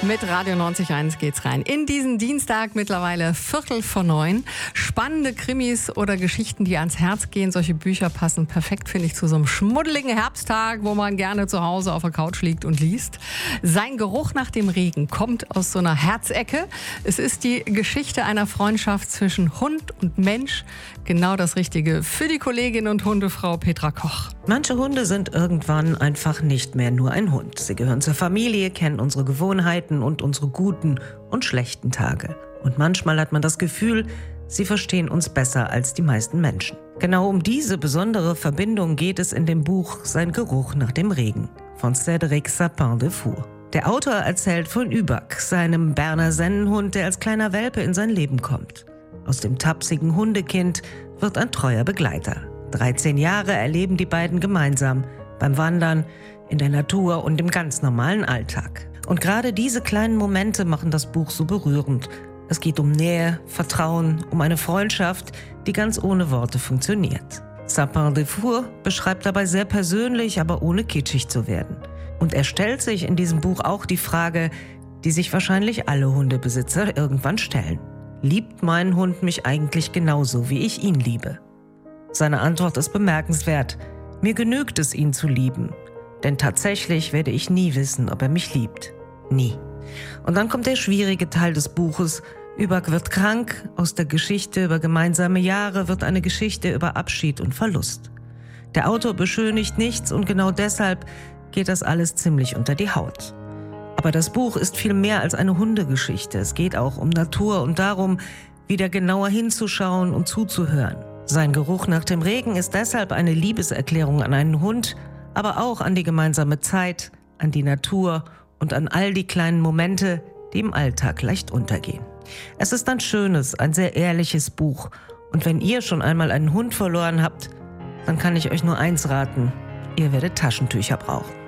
Mit Radio 90.1 geht's rein. In diesen Dienstag mittlerweile 8:45. Spannende Krimis oder Geschichten, die ans Herz gehen. Solche Bücher passen perfekt, finde ich, zu so einem schmuddeligen Herbsttag, wo man gerne zu Hause auf der Couch liegt und liest. Sein Geruch nach dem Regen kommt aus so einer Herzecke. Es ist die Geschichte einer Freundschaft zwischen Hund und Mensch. Genau das Richtige für die Kollegin und Hundefrau Petra Koch. Manche Hunde sind irgendwann einfach nicht mehr nur ein Hund. Sie gehören zur Familie, kennen unsere Gewohnheiten und unsere guten und schlechten Tage. Und manchmal hat man das Gefühl, sie verstehen uns besser als die meisten Menschen. Genau um diese besondere Verbindung geht es in dem Buch Sein Geruch nach dem Regen von Cédric Sapin-Defour. Der Autor erzählt von Übak, seinem Berner Sennenhund, der als kleiner Welpe in sein Leben kommt. Aus dem tapsigen Hundekind wird ein treuer Begleiter. 13 Jahre erleben die beiden gemeinsam beim Wandern, in der Natur und im ganz normalen Alltag. Und gerade diese kleinen Momente machen das Buch so berührend. Es geht um Nähe, Vertrauen, um eine Freundschaft, die ganz ohne Worte funktioniert. Sapin-Defour beschreibt dabei sehr persönlich, aber ohne kitschig zu werden. Und er stellt sich in diesem Buch auch die Frage, die sich wahrscheinlich alle Hundebesitzer irgendwann stellen. Liebt mein Hund mich eigentlich genauso, wie ich ihn liebe? Seine Antwort ist bemerkenswert. Mir genügt es, ihn zu lieben. Denn tatsächlich werde ich nie wissen, ob er mich liebt. Nie. Und dann kommt der schwierige Teil des Buches. Übak wird krank. Aus der Geschichte über gemeinsame Jahre wird eine Geschichte über Abschied und Verlust. Der Autor beschönigt nichts und genau deshalb geht das alles ziemlich unter die Haut. Aber das Buch ist viel mehr als eine Hundegeschichte. Es geht auch um Natur und darum, wieder genauer hinzuschauen und zuzuhören. Sein Geruch nach dem Regen ist deshalb eine Liebeserklärung an einen Hund, aber auch an die gemeinsame Zeit, an die Natur und an all die kleinen Momente, die im Alltag leicht untergehen. Es ist ein schönes, ein sehr ehrliches Buch. Und wenn ihr schon einmal einen Hund verloren habt, dann kann ich euch nur eins raten: Ihr werdet Taschentücher brauchen.